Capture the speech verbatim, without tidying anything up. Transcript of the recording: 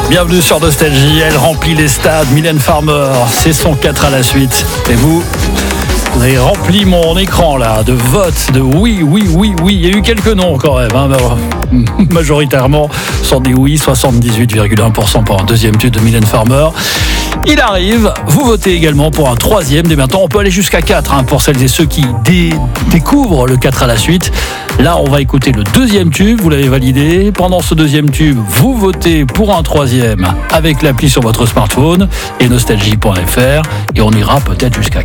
Bienvenue sur Nostalgie, elle remplit les stades. Mylène Farmer, c'est son quatre à la suite. Et vous, vous avez rempli mon écran là de votes, de oui, oui, oui, oui. Il y a eu quelques noms quand même, hein, mais majoritairement sont des oui, soixante-dix-huit virgule un pour cent pour un deuxième tube de Mylène Farmer. Il arrive, vous votez également pour un troisième. Dès maintenant, on peut aller jusqu'à quatre hein, pour celles et ceux qui dé- découvrent le quatre à la suite. Là, on va écouter le deuxième tube, vous l'avez validé. Pendant ce deuxième tube, vous votez pour un troisième avec l'appli sur votre smartphone et nostalgie point f r. Et on ira peut-être jusqu'à